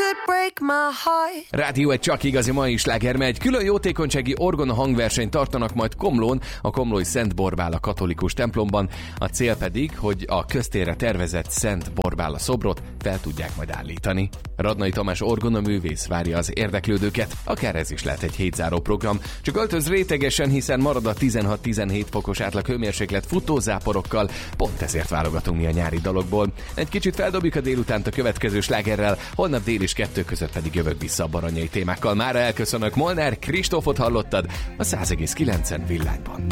Rádió egy csak igazi mai sláger megy. Külön jótékonysági orgona hangversenyt tartanak majd Komlón, a komlói Szent Borbála katolikus templomban. A cél pedig, hogy a köztérre tervezett Szent Borbála szobrot fel tudják majd állítani. Radnai Tamás orgonaművész várja az érdeklődőket, akár ez is lehet egy hétzáró program. Csak öltöz rétegesen, hiszen marad a 16-17 fokos átlag hőmérséklet futózáporokkal, pont ezért válogatunk mi a nyári dalokból. Egy kicsit feldobjuk a délutánt a következő slágerrel, holnap dél és 2 között pedig jövök vissza a baranyai témákkal. Mára elköszönök, Molnár Kristófot hallottad a 100,9 Villányban.